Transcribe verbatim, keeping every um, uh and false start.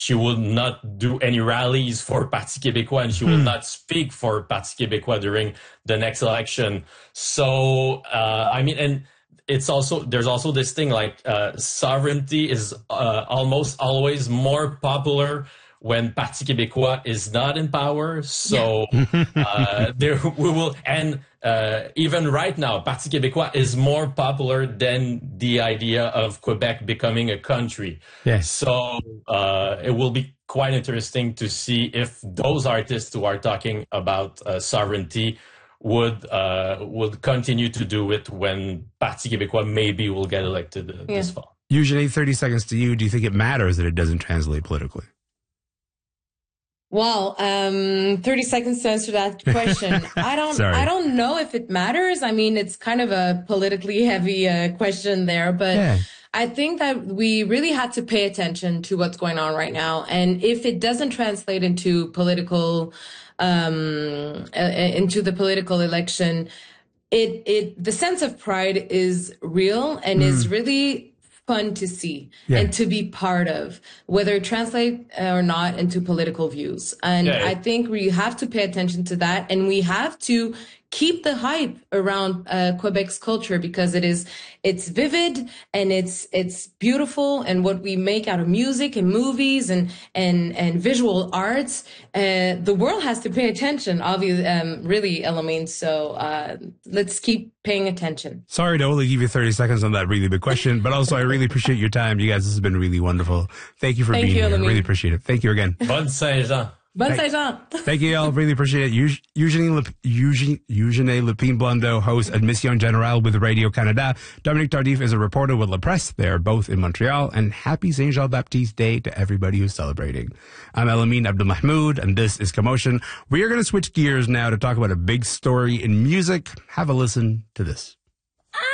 she will not do any rallies for Parti Québécois, and she will not speak for Parti Québécois during the next election. So, uh, I mean, and it's also, there's also this thing like uh, sovereignty is uh, almost always more popular when Parti Québécois is not in power. So yeah. uh, there we will, and uh, even right now, Parti Québécois is more popular than the idea of Quebec becoming a country. Yes. So uh, it will be quite interesting to see if those artists who are talking about uh, sovereignty would uh, would continue to do it when Parti Québécois maybe will get elected uh, yeah. this fall. Usually, thirty seconds to you. Do you think it matters that it doesn't translate politically? Well, um, thirty seconds to answer that question. I don't, I don't know if it matters. I mean, it's kind of a politically heavy uh, question there, but yeah. I think that we really had to pay attention to what's going on right now. And if it doesn't translate into political, um, uh, into the political election, it, it, the sense of pride is real and mm. is really fun to see yeah. and to be part of, whether it translate or not into political views. And yeah. I think we have to pay attention to that, and we have to keep the hype around uh, Quebec's culture, because it is, it's vivid and it's, it's beautiful. And what we make out of music and movies and, and, and visual arts, uh, the world has to pay attention, obviously, um, really, Elamine. So, uh, let's keep paying attention. Sorry to only give you thirty seconds on that really big question, but also I really appreciate your time. You guys, this has been really wonderful. Thank you for Thank being you, here. I Elamine. really appreciate it. Thank you again. Bonne Saint-Jean. Bonne Saint-Jean. Thank you all. Really appreciate it. Eugenie, Le, Eugenie, Eugenie Lepine-Blondeau hosts Admission Generale with Radio-Canada. Dominique Tardif is a reporter with La Presse. They are both in Montreal. And happy Saint Jean-Baptiste Day to everybody who's celebrating. I'm Elamine Abdelmahmoud, and this is Commotion. We are going to switch gears now to talk about a big story in music. Have a listen to this.